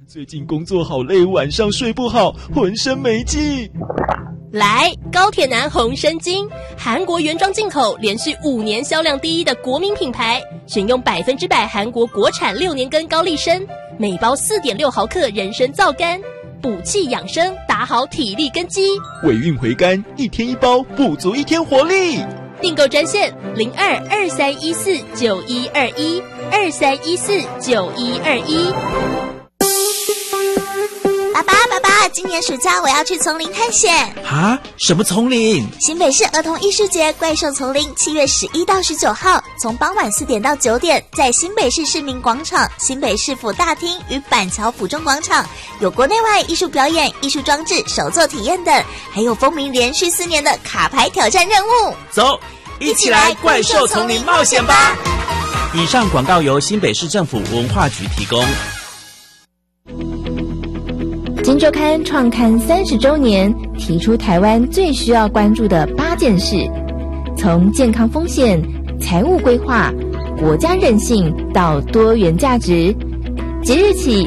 最近工作好累，晚上睡不好，浑身没劲。 来，高铁男红参精，韩国原装进口，连续5年销量第一的国民品牌，选用100%韩国国产6年根高丽参，每包4.6毫克人参皂苷，补气养生，打好体力根基。 尾韵回甘，1天1包，补足1天活力。 订购专线02-2314-9121，2314-9121。 爸爸，今年暑假我要去丛林探险。 啊？什么丛林？ 新北市儿童艺术节怪兽丛林7月11到19号，从傍晚4点到9点，在新北市市民广场、新北市府大厅与板桥府中广场，有国内外艺术表演、艺术装置、手作体验等，还有风靡连续4年的卡牌挑战任务。 走，一起来怪兽丛林冒险吧！以上广告由新北市政府文化局提供。 今周刊创刊30周年，提出台湾最需要关注的8件事，从健康风险、财务规划、国家韧性到多元价值。即日起